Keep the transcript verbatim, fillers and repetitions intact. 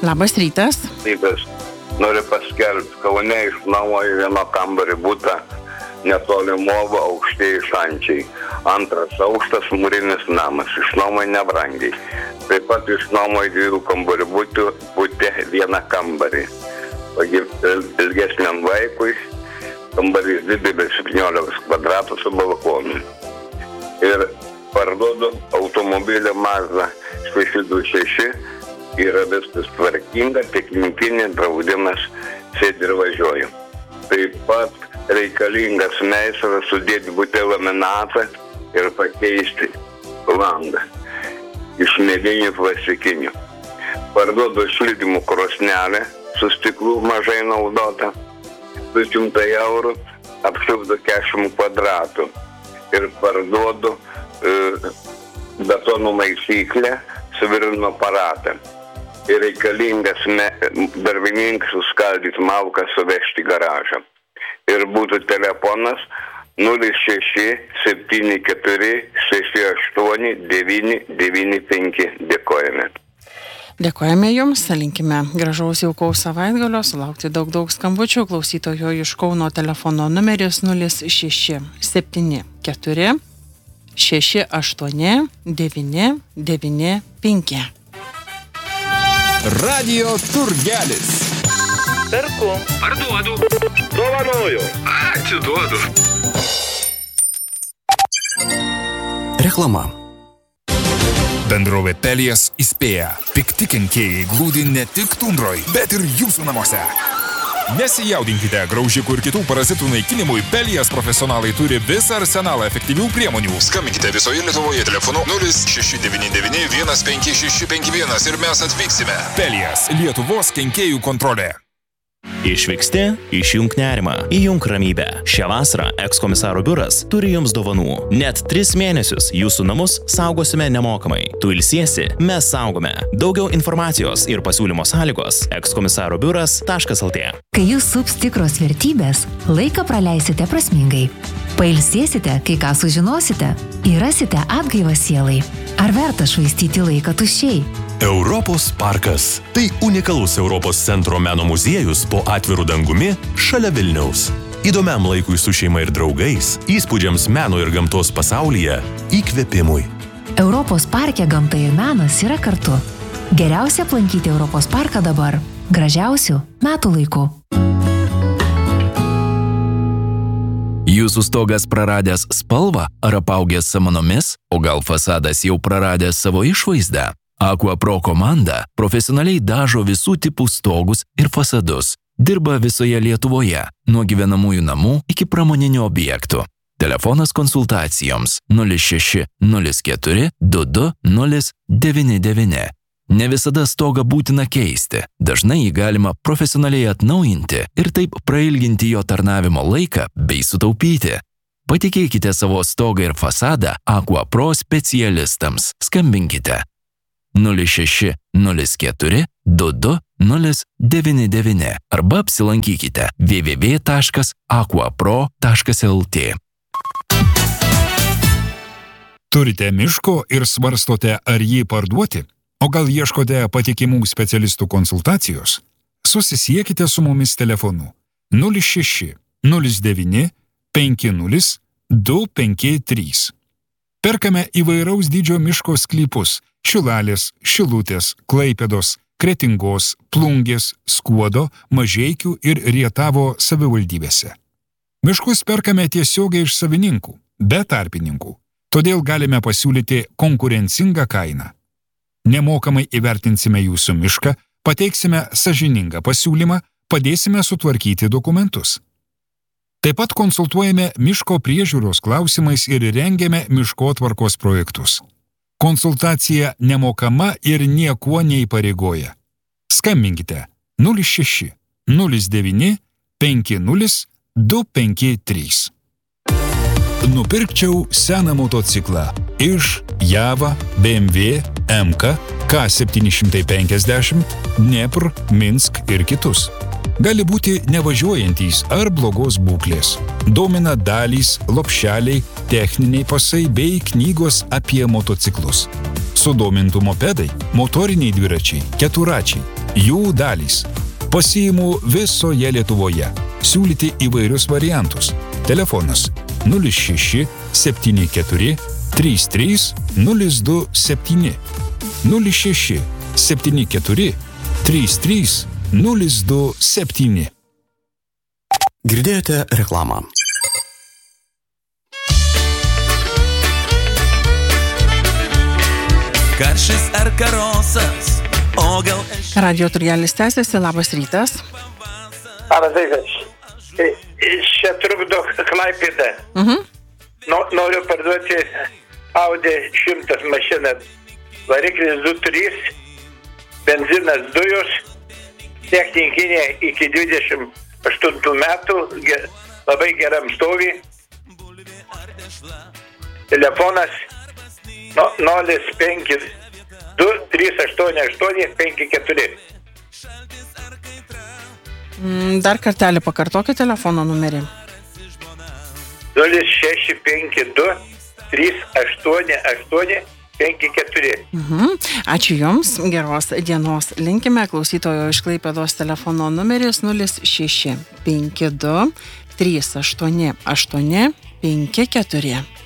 Labas rytas. Rytas. Noriu paskelbti, Kaune išnuomoju vieno kambarį butą netoli Movo Aukštieji Šančiai. Antras aukštas mūrinis namas. Išnuomoju nebrangiai. Taip pat išnuomoju dviejų kambarių butį, butį vieną kambarį. Ilgesniam vaikui kambarys didelis septyniolika kvadratų su balkonu. Ir parduodu automobilį Mazda šeši du šeši. Yra viskas tvarkinga, technikinė, draudimas, sėdi ir važiuoju. Taip pat reikalingas meistras sudėti bute laminatą ir pakeisti langą iš medinių plastikinių. Parduodu šildymų krosnelę su stiklu mažai naudota, du šimtai eurų, apšildo keturiasdešimt kvadratų. Ir parduodu e, betono maisyklę, suvirinimo aparatą. Ir reikalingas me, darbininkas suskaldyti malką, suvežti garažą. Ir būtų telefonas nulis šeši septyni keturi šeši aštuoni devyni devyni penki. Dėkojame. Dėkojame Jums, linkime gražaus jaukaus savaitgalio, sulaukti daug daug skambučių. Klausytojo iš Kauno telefono numeris nulis šeši septyni keturi šeši aštuoni devyni devyni penki. Radio Turgelis. Perku. Parduodu. Dovanoju. Atiduodu. Reklama. Bendrovė Pelijas įspėja. Pikti kenkėjai glūdi ne tik tundroj, bet ir jūsų namuose. Nesijaudinkite, graužikų ir kitų parazitų naikinimui Pelijas profesionalai turi visą arsenalą efektyvių priemonių. Skambinkite visoje Lietuvoje telefonu nulis šeši devyni devyni vienas penki šeši penki vienas ir mes atvyksime. Pelijas – Lietuvos kenkėjų kontrolė. Išvyksti, išjunk nerimą, įjunk ramybę. Šią vasarą ekskomisaro biuras turi jums dovanų. Net tris mėnesius jūsų namus saugosime nemokamai. Tu ilsiesi, mes saugome. Daugiau informacijos ir pasiūlymo sąlygos ekskomisaro biuras taškas lt. Kai jūs sups tikros vertybės, laiką praleisite prasmingai. Pailsėsite, kai ką sužinosite, įrasite atgaivą sielai. Ar verta švaistyti laiką tuščiai? Europos parkas. Tai unikalus Europos centro meno muziejus po atviru dangumi šalia Vilniaus. Įdomiam laikui su šeima ir draugais, įspūdžiams meno ir gamtos pasaulyje, įkvėpimui. Europos parke gamta ir menas yra kartu. Geriausia aplankyti Europos parką dabar. Gražiausių metų laikų. Jūsų stogas praradęs spalvą ar apaugęs samanomis, o gal fasadas jau praradęs savo išvaizdą? Aquapro komanda profesionaliai dažo visų tipų stogus ir fasadus. Dirba visoje Lietuvoje, nuo gyvenamųjų namų iki pramoninių objektų. Telefonas konsultacijoms nulis šeši nulis keturi du du nulis devyni devyni. Ne visada stogą būtina keisti. Dažnai jį galima profesionaliai atnaujinti ir taip prailginti jo tarnavimo laiką bei sutaupyti. Patikėkite savo stogą ir fasadą Aquapro specialistams. Skambinkite nulis šeši nulis keturi du du nulis devyni devyni arba apsilankykite w w w taškas aquapro taškas lt. Turite miško ir svarstote, ar jį parduoti? O gal ieškote patikimų specialistų konsultacijos? Susisiekite su mumis telefonu nulis šeši nulis devyni penki nulis du penki trys. Perkame įvairaus dydžio miško sklypus – Šilalės, Šilutės, Klaipėdos, Kretingos, Plungės, Skuodo, Mažeikių ir Rietavo savivaldybėse. Miškus perkame tiesiogiai iš savininkų, be tarpininkų, todėl galime pasiūlyti konkurencingą kainą. Nemokamai įvertinsime jūsų mišką, pateiksime sąžiningą pasiūlymą, padėsime sutvarkyti dokumentus. Taip pat konsultuojame miško priežiūros klausimais ir rengiame miškotvarkos projektus. Konsultacija nemokama ir niekuo neįpareigoja. Skambinkite nulis šeši nulis devyni penki nulis du penki trys. Nupirkčiau seną motociklą iš Java, B M W, M K, K septyni šimtai penkiasdešimt, Dnepr, Minsk ir kitus. Gali būti nevažiuojantys ar blogos būklės. Domina dalys, lopšeliai, techniniai pasai bei knygos apie motociklus. Sudomintų mopedai, motoriniai dviračiai, keturačiai, Jų dalys. Pasiimu visoje Lietuvoje. Siūlyti įvairius variantus. Telefonas nulis šeši septyni keturi trys trys nulis du septyni. nulis šeši septyni keturi trys trys nulis du septyni. Girdėjote reklamą. Karšis ar karosas, o gal... Radio turgelis tęsiasi, labas rytas. Labas rytas. Čia trukdo Klaipėda. Mhm. Noriu parduoti Audi šimtas mašiną. Variklis du trys, benzinas dujos, technikinė iki dvidešimt aštuntų metų, labai geram stovi. Telefonas nulis penki du trys aštuoni aštuoni penki keturi. Dar kartelį pakartokit telefono numerį. nulis šeši penki du trys aštuoni aštuoni penki keturi. Mhm. Ačiū Jums, geros dienos linkime. Klausytojo iš Klaipėdos telefono numeris nulis šeši penki du trys aštuoni aštuoni penki keturi.